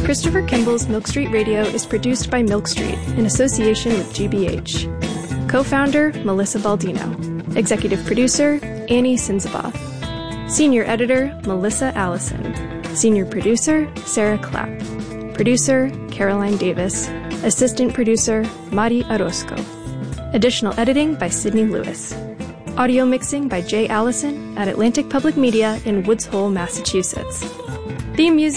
Christopher Kimball's Milk Street Radio is produced by Milk Street in association with GBH. Co-founder, Melissa Baldino. Executive producer, Annie Sinzabaugh. Senior editor, Melissa Allison. Senior producer, Sarah Clapp. Producer, Caroline Davis. Assistant producer, Mari Orozco. Additional editing by Sydney Lewis. Audio mixing by Jay Allison at Atlantic Public Media in Woods Hole, Massachusetts. Theme music